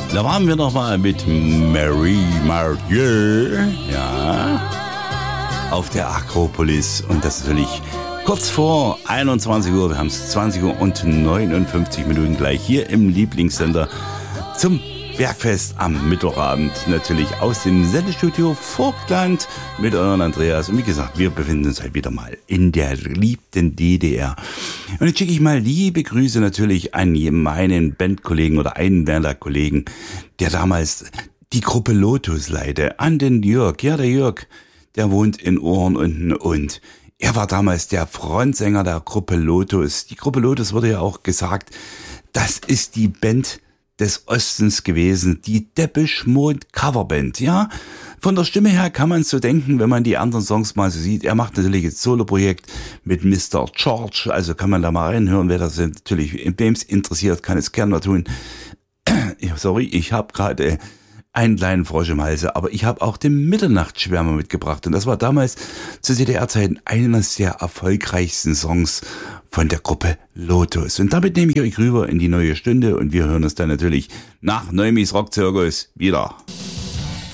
Da waren wir nochmal mit Mary Mathieu, ja, auf der Akropolis. Und das ist natürlich kurz vor 21 Uhr. Wir haben es 20 Uhr und 59 Minuten gleich hier im Lieblingssender zum Bergfest am Mittwochabend. Natürlich aus dem Sendestudio Vogtland mit euren Andreas. Und wie gesagt, wir befinden uns halt wieder mal in der geliebten DDR. Und jetzt schicke ich mal liebe Grüße natürlich an meinen Bandkollegen oder einen Werder-Kollegen, der damals die Gruppe Lotus leitete, an den Jörg. Ja, der Jörg, der wohnt in Ohren unten und er war damals der Frontsänger der Gruppe Lotus. Die Gruppe Lotus wurde ja auch gesagt, das ist die Band des Ostens gewesen, die Depeche Mode Coverband, ja. Von der Stimme her kann man so denken, wenn man die anderen Songs mal so sieht. Er macht natürlich jetzt Solo-Projekt mit Mr. George, also kann man da mal reinhören, wer das natürlich, wem es interessiert, kann es gerne mal tun. Sorry, ich habe gerade einen kleinen Frosch im Halse, aber ich habe auch den Mitternachtsschwärmer mitgebracht und das war damals zu DDR-Zeiten einer der erfolgreichsten Songs von der Gruppe Lotus. Und damit nehme ich euch rüber in die neue Stunde und wir hören uns dann natürlich nach Neumis Rockzirkus wieder.